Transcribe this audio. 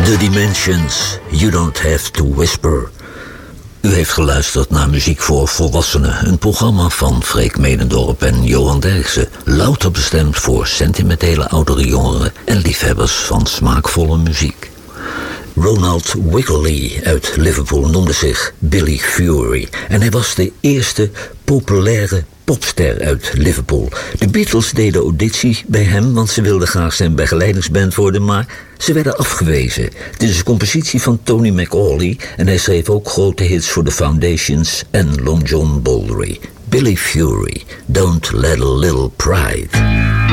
The Dimensions, You Don't Have to Whisper. U heeft geluisterd naar Muziek voor Volwassenen, een programma van Freek Medendorp en Johan Derksen. Louter bestemd voor sentimentele oudere jongeren en liefhebbers van smaakvolle muziek. Ronald Wickerly uit Liverpool noemde zich Billy Fury en hij was de eerste populaire popster uit Liverpool. De Beatles deden auditie bij hem, want ze wilden graag zijn begeleidingsband worden, maar ze werden afgewezen. Dit is een compositie van Tony McAuley en hij schreef ook grote hits voor The Foundations en Long John Baldry. Billy Fury, Don't Let a Little Pride.